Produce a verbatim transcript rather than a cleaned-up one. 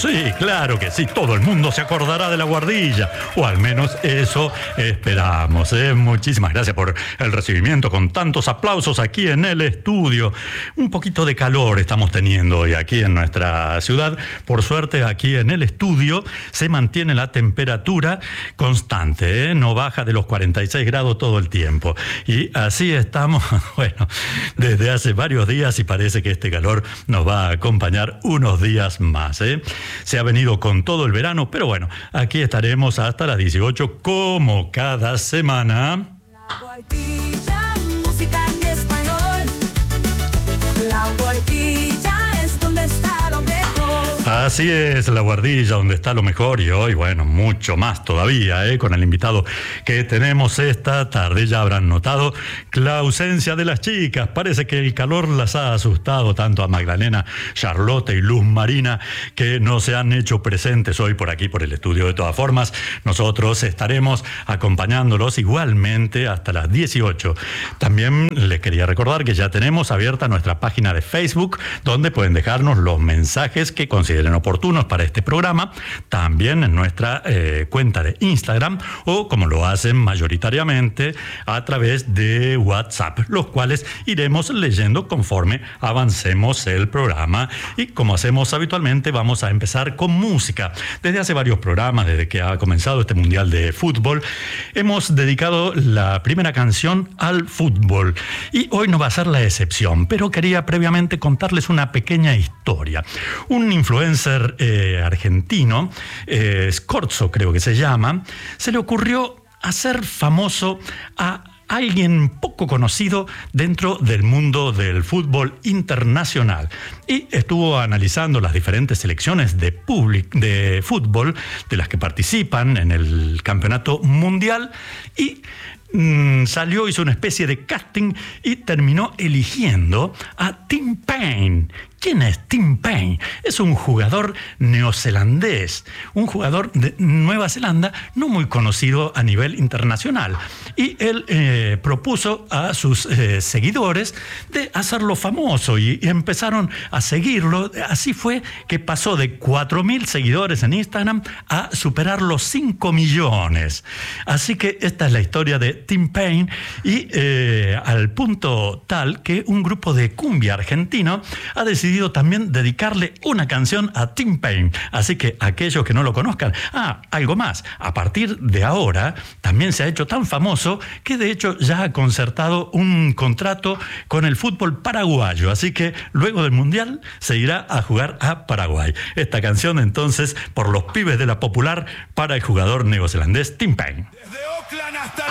Sí, claro que sí, todo el mundo se acordará de La Guardilla, o al menos eso esperamos, ¿eh? Muchísimas gracias por el recibimiento con tantos aplausos aquí en el estudio. Un poquito de calor estamos teniendo hoy aquí en nuestra ciudad. Por suerte, aquí en el estudio se mantiene la temperatura constante, ¿eh? No baja de los cuarenta y seis grados todo el tiempo. Y así estamos, bueno, desde hace varios días y parece que este calor nos va a acompañar unos días más, ¿eh? Se ha venido con todo el verano, pero bueno, aquí estaremos hasta las dieciocho como cada semana. La Guardilla, música en español. La Guardilla es donde está lo mejor. Así es, La Guardilla, donde está lo mejor, y hoy, bueno, mucho más todavía, ¿eh? Con el invitado que tenemos esta tarde. Ya habrán notado la ausencia de las chicas. Parece que el calor las ha asustado tanto a Magdalena, Charlotte y Luz Marina, que no se han hecho presentes hoy por aquí, por el estudio. De todas formas, nosotros estaremos acompañándolos igualmente hasta las dieciocho. También les quería recordar que ya tenemos abierta nuestra página de Facebook, donde pueden dejarnos los mensajes que consideren oportunos para este programa, también en nuestra eh, cuenta de Instagram, o como lo hacen mayoritariamente a través de WhatsApp, los cuales iremos leyendo conforme avancemos el programa. Y como hacemos habitualmente, vamos a empezar con música. Desde hace varios programas, desde que ha comenzado este Mundial de Fútbol, hemos dedicado la primera canción al fútbol, y hoy no va a ser la excepción, pero quería previamente contarles una pequeña historia. Un influencer eh, argentino, eh, Scorzo creo que se llama, se le ocurrió hacer famoso a alguien poco conocido dentro del mundo del fútbol internacional, y estuvo analizando las diferentes selecciones de, public, de fútbol de las que participan en el campeonato mundial, y Mm, salió, hizo una especie de casting y terminó eligiendo a Tim Paine. ¿Quién es Tim Paine? Es un jugador neozelandés, un jugador de Nueva Zelanda no muy conocido a nivel internacional. Y él eh, propuso a sus eh, seguidores de hacerlo famoso, y, y empezaron a seguirlo. Así fue que pasó de cuatro mil seguidores en Instagram a superar los cinco millones. Así que esta es la historia de Tim Paine, y eh, al punto tal que un grupo de cumbia argentino ha decidido también dedicarle una canción a Tim Paine. Así que aquellos que no lo conozcan, ah, algo más, a partir de ahora también se ha hecho tan famoso que de hecho ya ha concertado un contrato con el fútbol paraguayo, así que luego del Mundial se irá a jugar a Paraguay. Esta canción entonces por los pibes de la Popular para el jugador neozelandés Tim Paine. Desde Oakland hasta